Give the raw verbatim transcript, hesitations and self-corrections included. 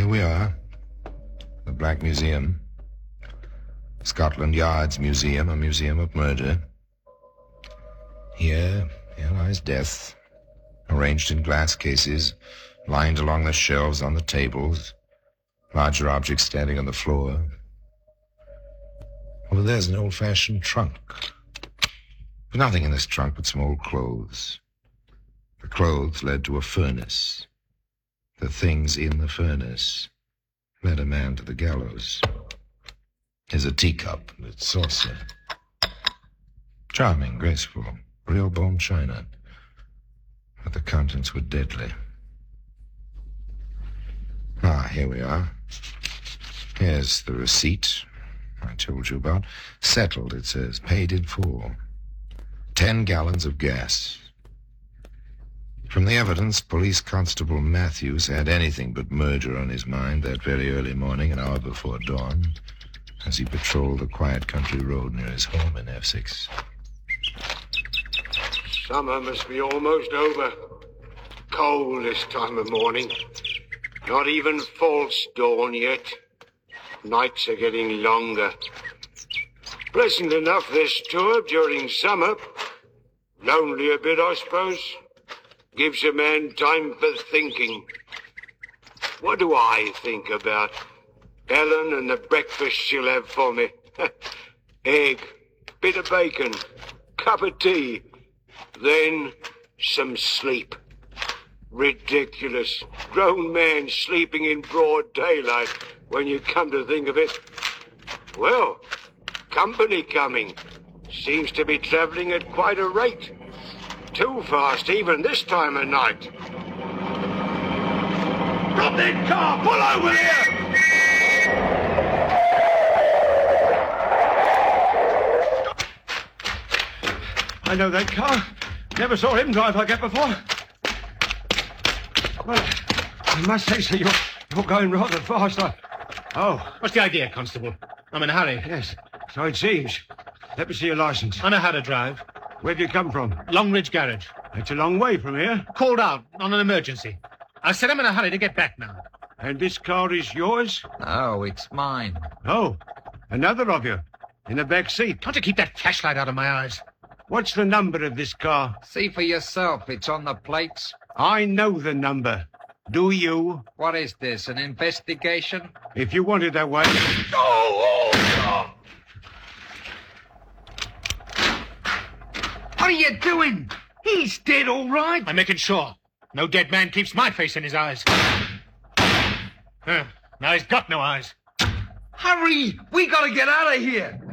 Here we are. The Black Museum. Scotland Yard's museum, a museum of murder. Here, here lies death, arranged in glass cases, lined along the shelves on the tables, larger objects standing on the floor. Over there's an old-fashioned trunk. There's nothing in this trunk but some old clothes. The clothes led to a furnace. The things in the furnace led a man to the gallows. Here's a teacup and its saucer. Charming, graceful, real bone china. But the contents were deadly. Ah, here we are. Here's the receipt I told you about. Settled, it says. Paid in full. Ten gallons of gas. From the evidence, Police Constable Matthews had anything but murder on his mind that very early morning, an hour before dawn, as he patrolled the quiet country road near his home in Essex. Summer must be almost over. Cold this time of morning. Not even false dawn yet. Nights are getting longer. Pleasant enough this tour during summer. Lonely a bit, I suppose. Gives a man time for thinking. What do I think about? Ellen and the breakfast she'll have for me. Egg, bit of bacon, cup of tea, then some sleep. Ridiculous. Grown man sleeping in broad daylight when you come to think of it. Well, company coming. Seems to be travelling at quite a rate. Too fast even this time of night. Drop that car! Pull over here! I know that car. Never saw him drive like that before. Well, I must say, sir, you're, you're going rather fast. I... Oh. What's the idea, Constable? I'm in a hurry. Yes, so it seems. Let me see your license. I know how to drive. Where've you come from? Longridge Garage. It's a long way from here. Called out on an emergency. I said I'm in a hurry to get back now. And this car is yours? Oh, it's mine. Oh, another of you. In the back seat. Can't you keep that flashlight out of my eyes? What's the number of this car? See for yourself. It's on the plates. I know the number. Do you? What is this, an investigation? If you want it that way... Oh, oh, oh. What are you doing? He's dead, all right. I'm making sure. No dead man keeps my face in his eyes. Uh, now he's got no eyes. Hurry! We gotta get out of here.